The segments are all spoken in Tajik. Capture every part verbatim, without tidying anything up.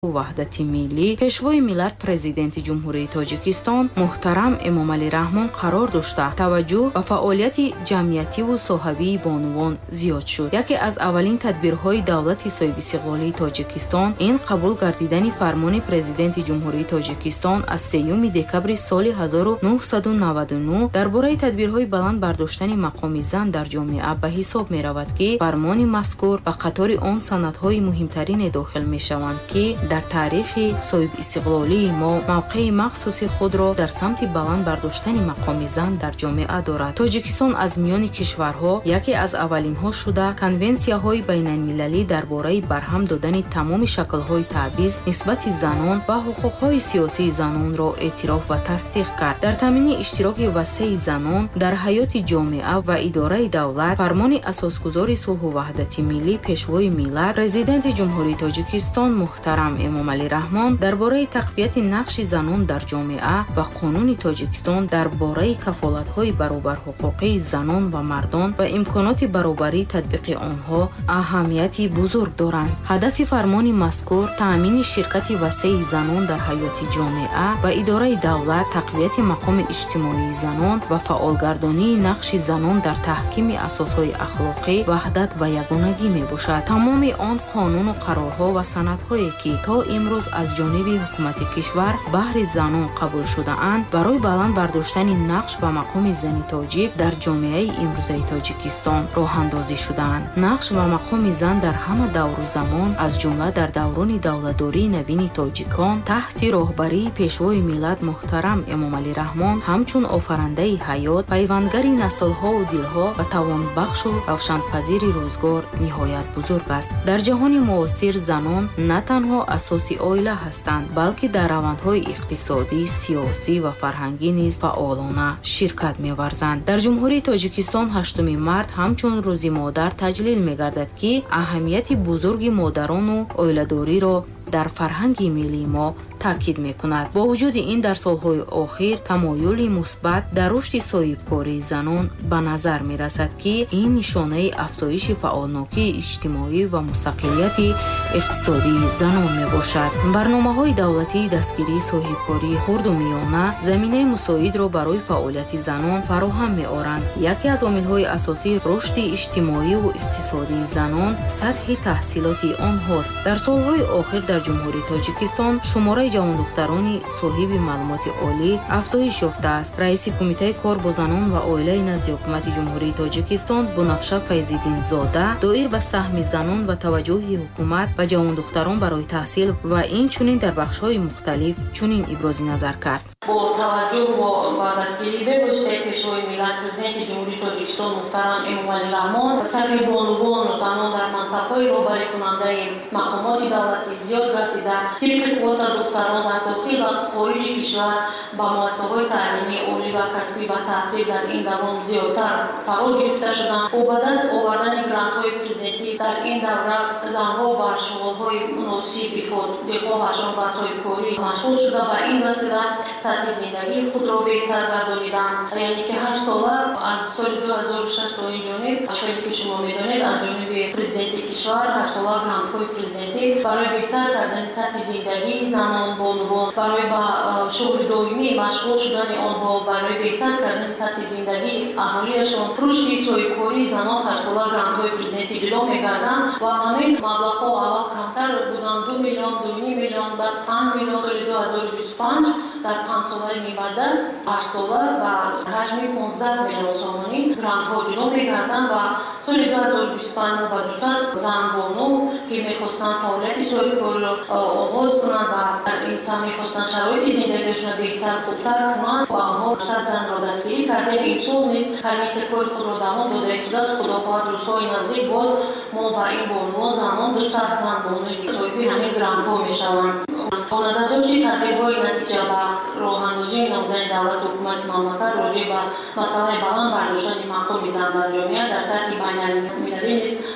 وحدت ملی پیشوای ملت پرزیدنت جمهوری تاجیکستان محترم امامعلی رحمان قرار داشته توجه و فعالیت جمعیتی و صحابی بانوان زیاد شد. یکی از اولین تدبیرهای دولت صاحب استقلالی تاجیکستان این قبول گردیدن فرمان پرزیدنت جمهوری تاجیکستان از سوم دکبر سال هزار و نهصد و نود و نه درباره تدبیرهای بلند برداشتن مقام زن در جامعه به حساب می رود که فرمان مذکور به قطار آن سندهای مهمترین داخل می شوند که در تاریخ صاحب استقلالی ما موقع مخصوص خود را در سمت بلند برداشتن مقام زن در جامعه دارد. تاجیکستان از میان کشورها یکی از اولین ها شده کنونسیاهای بین المللی درباره برهم دادن تمام شکل‌های تبعیض نسبت زنان و حقوق‌های سیاسی زنان را اعتراف و تصدیق کرد. در تامین اشتراک وسیع زنان در حیات جامعه و اداره دولت فرمان اساسگذار صلح و وحدت ملی پیشوای ملت پرزیدنت جمهوری تاجیکستان محترم امامعلی رحمان درباره تقویت نقش زنان در جامعه و قانون تاجیکستان درباره کفالت‌های برابر حقوقی زنان و مردان و امکانات برابری تطبیق آنها اهمیتی بزرگ دارند. هدف فرمان مذکور تامین شرکت وسیع زنان در حیات جامعه و اداره دولت تقویت مقام اجتماعی زنان و فعالگردانی نقش زنان در تحکیم اساسهای اخلاقی وحدت و یگانگی میباشد. تمام آن قانون و قرارها و سندهایی که تا امروز از جانب حکومت کشور بهر زنان قبول شده اند برای بلند برداشتن نقش و مقام زن تاجیک در جامعه امروزی تاجیکستان راه اندازی شده‌اند. نقش و مقام زن در همه دور و زمان از جمله در دوران دولتداری نوین تاجیکان تحت راهبری پیشوای ملت محترم امامعلی رحمان همچون آفرینده حیات پیوندگر نسل‌ها و دل‌ها و توانبخش و روشنپذیر روزگار نهایت بزرگ است. در جهان معاصر زنان نه تنها اساسی عائله هستند بلکه در روندهای اقتصادی، سیاسی و فرهنگی نیز فعالانه شرکت می‌ورزند. در جمهوری تاجیکستان هشتم مارس همچون روز مادر تجلیل می‌گردد که اهمیت بزرگ مادران و عائله‌داری را در فرهنگ ملی ما تاکید می‌کند. با وجود این در سالهای اخیر تمایل مثبت در رشد صاحبکاری زنان به نظر می‌رسد که این نشانه افزایش فعالناکی اجتماعی و مستقلیت اقتصادی زنان میباشد. برنامه‌های دولتی دستگیری صاحبکاری خرد و میانه زمینه مساعد را برای فعالیت زنان فراهم می‌آورند. یکی از عامل‌های اساسی رشد اجتماعی و اقتصادی زنان سطح تحصیلات آنهاست. در سالهای اخیر در جمهوری تاجیکستان شماره جوان دختران صاحب معلومات عالی افزایش یافته است. رئیس کمیته کار با زنان و عائله نزد حکومت جمهوری تاجیکستان بنفشه فیض‌الدین زاده دایر به سهم زنان و توجه حکومت به جوان دختران برای تحصیل و این چنین در بخش‌های مختلف چنین ابراز نظر کرد. با توجه و دستگیری به واسطه پیشوای ملت پرزیدنت جمهوری تاجیکستان محترم امامعلی رحمان صف بانوان و زنان در منصب‌های راهبری کننده مقامات دولتی زیاد گردیده طبق قوت دختران در داخل و خارج کشور با مؤسسه‌های تعلیمی عالی و کسبی و تحصیل در این دوران زیادتر فرا گرفته شدند و به دست آوردن گرانت‌های پرزیدنتی در این دوره زنها با شغل‌های مناسب خود دلخواهشان به صاحبکاری مشغول شده و این وسیله سطح زندگی خود را بهتر گردانیدند. یعنی که هر ساله از سال دو هزار و شش تا این جانب اشکالی که شما می‌دانید از جانب پرزیدنت کشور هر ساله گرانت‌های پرزیدنتی برای بهتر کردن سطح زندگی زنان بانوان برای با شغل دائمی مشغول شدن آنها برای بهتر کردن سطح زندگی اهالیشان رشد صاحبکاری زنان هر ساله گرانت‌های پرزیدنتی جلو می‌گردند و همین مبلغ‌ها اول کمتر بودند دو میلیون دو میلیون بعد پنج میلیون سال دو هزار و بیست و پنج در پنج ساله می‌بعد هر ساله و حجم پانزده میلیون سومانی گرانت‌ها جلو می‌گردند و سال دو هزار و بیست و پنج و دویست زن بانو که می‌خواستند فعالیت صاحبکاری را آغاز کنند و در این سهم می‌خواستند شرایط زندگیشان بهتر خوبتر کنند و آنها صد زن را دستگیری کرده. امسال نیز کمیسیون کار خود را دوام داده است. خداخواهد روزهای نزدیک باز ما با این بانوان زمان دویست زن بانوی صاحب همین گرانت‌ها می‌شوند. با نظر داشت تدبیرهای نتیجه بخش راه اندازی نمودن دولت و حکومت مملکت راجع به مسئله بلند برداشتن مقام زن در جامعه در سطح بین‌المللی نیز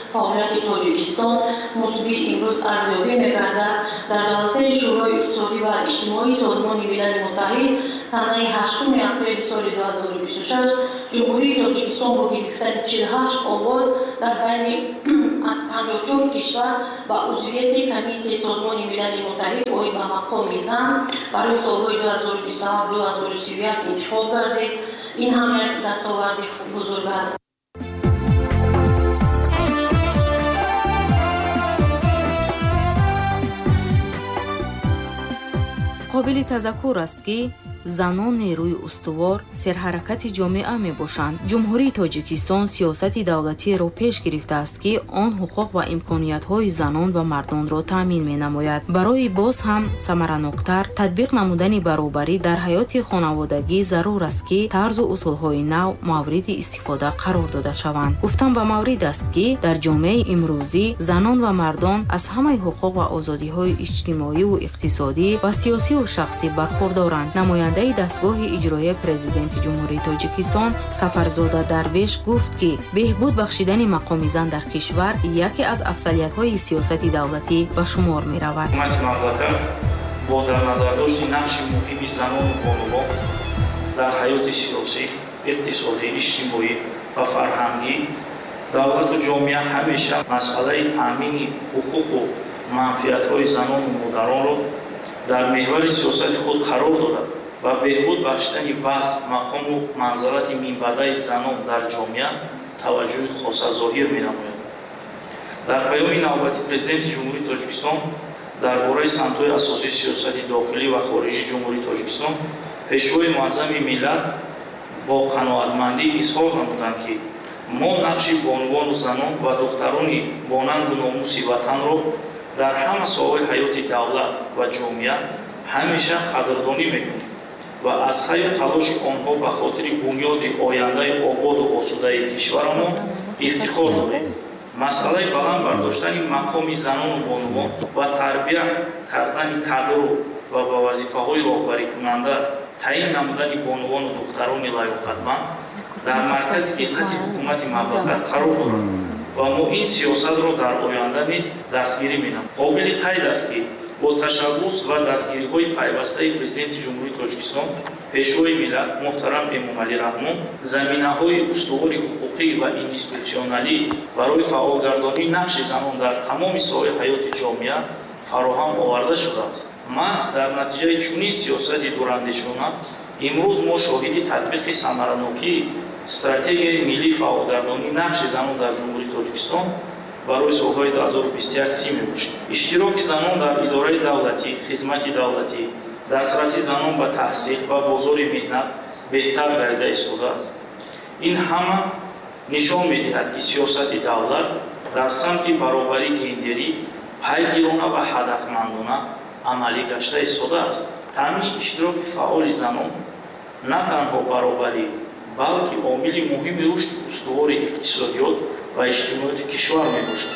фаъолияти Тоҷикистон мусбит имрӯз арзёбӣ мегардад. Дар ҷаласаи шӯрои иқтисодӣ ва иҷтимоии Созмони Милали Муттаҳид санаи ҳаштуми апрели соли ду ҳазору бисту шаш ҷумҳурии Тоҷикистон бо гирифтани чил ҳашт овоз дар байни аз панҷоҳу чор кишвар ба узвияти комиссияи Созмони Милали Муттаҳид оид ба мақоми зан барои солҳои ду ҳазору бисту ҳафт ду ҳазору сию як интихоб гардид. ин ҳам як дастоварди бузург аст. қобили тазаккур аст ки занон нерӯи устувор серҳаракати ҷомеа мебошанд. ҷумҳурии Тоҷикистон сиёсати давлатиеро пеш гирифтааст ки он ҳуқуқ ва имкониятҳои занон ва мардонро таъмин менамояд. барои боз ҳам самараноктар татбиқ намудани баробарӣ дар ҳаёти хонаводагӣ зарур аст ки тарзу усулҳои нав мавриди истифода қарор дода шаванд. гуфтан ба маврид аст ки дар ҷомеаи имрӯзӣ занон ва мардон аз ҳамаи ҳуқуқ ва озодиҳои иҷтимоиву иқтисодӣ ва сиёсиву шахсӣ бархурдоранд. намояндаи дастгоҳи иҷроия президенти ҷумҳурии Тоҷикистон Сафарзода Дарвеш гуфт ки беҳбуд бахшидани мақоми зан дар кишвар яке аз афзалиятҳои сиёсати давлатӣ ба шумор меравад. ҳукумати мамлакат бо дар назардошти нақши муҳими занону бонувон дар ҳаёти сиёсӣ, иқтисодӣ, иҷтимоӣ ва фарҳангӣ давлату ҷомеа ҳамеша масъалаи таъмини ҳуқуқу манфиатҳои занону модаронро дар меҳвари сиёсати худ қарор дода ва беҳбуд бахшидани вазъ, мақому манзарати минбаъдаи занон дар ҷомеа таваҷҷӯҳи хоса зоҳир менамояд. дар паёми навбати президенти ҷумҳурии Тоҷикистон дар бораи самтҳои асосии сиёсати дохилӣ ва хориҷии ҷумҳурии Тоҷикистон пешвои муаззами миллат бо қаноатмандӣ изҳор намуданд ки мо нақши бонувону занон ва духтарони бонанду номуси ватанро дар ҳама соҳаҳои ҳаёти давлат ва ҷомеа ҳамеша қадрдонӣ мекунем ва аз саю талоши онҳо ба хотири бунёди ояндаи ободу осудаи кишварамон ифтихор дорем. масъалаи баланд бардоштани мақоми занону бонувон ва тарбия кардани кадру ва ба вазифаҳои роҳбарикунанда таъин намудани бонувону духтарони лаёқатманд дар маркази диққати ҳукумати мамлакат қарор дорад ва мо ин сиёсатро дар оянда низ дастгирӣ менамоем. қобили қайд аст ки бо ташаббус ва дастгириҳои пайвастаи президенти ҷумҳурии Тоҷикистон пешвои миллат муҳтарам Эмомалӣ Раҳмон заминаҳои устувори ҳуқуқӣ ва институтсионалӣ барои фаъолгардонии нақши занон дар тамоми соҳаи ҳаёти ҷомеа фароҳам оварда шудааст. маҳз дар натиҷаи чунин сиёсати дурандешона имрӯз мо шоҳиди татбиқи самаранокии стратегияи миллии фаъолгардонии нақши занон дар ҷумҳурии Тоҷикистон барои солҳои ду ҳазору бисту як си мебошад. иштироки занон дар идораи давлатӣ, хизмати давлатӣ, дастраси занон ба таҳсил ва бозори меҳнат беҳтар гардида истодааст. ин ҳама нишон медиҳад ки сиёсати давлат дар самти баробарии гендерӣ пайгирона ва ҳадафмандона амалӣ гашта истодааст. таъмини иштироки фаъоли занон на танҳо баробарӣ, балки омили муҳими рушди устувори иқтисодиёт ва иҷтимоияти кишвар мебошад.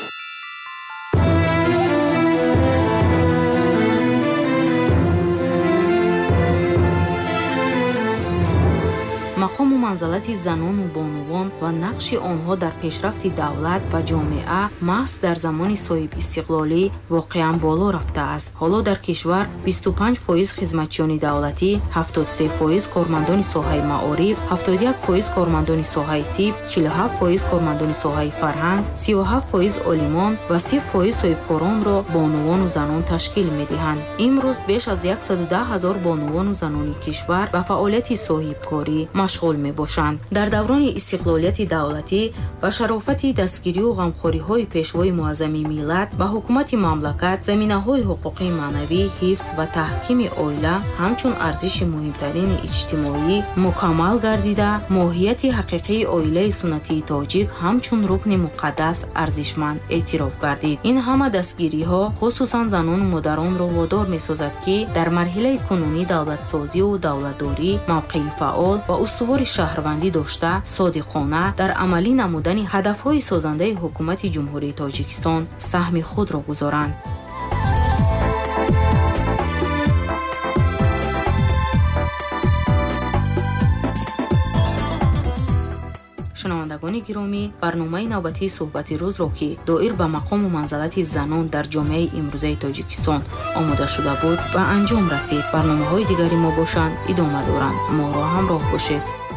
мақому манзалати занону бонувон ва нақши онҳо дар пешрафти давлат ва ҷомеа маҳз дар замони соҳибистиқлолӣ воқеан боло рафтааст. ҳоло дар кишвар бисту панҷ фоиз хизматчиёни давлатӣ, ҳафтод и се фоиз кормандони соҳаи маориф, ҳафтод и як фоиз кормандони соҳаи тиб, чил и ҳафт фоиз кормандони соҳаи фарҳанг, си и ҳафт фоиз олимон ва си фоиз соҳибкоронро бонувону занон ташкил медиҳанд. имрӯз беш аз сад и даҳ ҳазор бонувону занони кишвар ба фаъолияти соҳибкорӣ машғул мебошанд. дар даврони истиқлолияти давлатӣ ба шарофати дастгирию ғамхориҳои пешвои муаззами миллат ба ҳукумати мамлакат заминаҳои ҳуқуқи маънавӣ, ҳифз ва таҳкими оила ҳамчун арзиши муҳимтарини иҷтимоӣ мукаммал гардида, моҳияти ҳақиқии оилаи суннатии тоҷик ҳамчун рукни муқаддас арзишманд эътироф гардид. ин ҳама дастгириҳо хусусан занону модаронро водор месозад ки дар марҳилаи кунунӣ давлатсозиву давлатдорӣ мавқеи фаъол ва устувори шаҳрвандӣ дошта содиқона дар амалӣ намудани ҳадафҳои созандаи ҳукумати ҷумҳурии Тоҷикистон саҳми худро гузоранд. шунаванда شنوندگان گرامی، برنامه نوبتی صحبت روز را که دایر به مقام و منزلت زنان در جامعه امروزه تاجیکستان آماده شده بود و انجام رسید. برنامه‌های دیگری ما باشند ادامه دارند. ما را همراه باشید.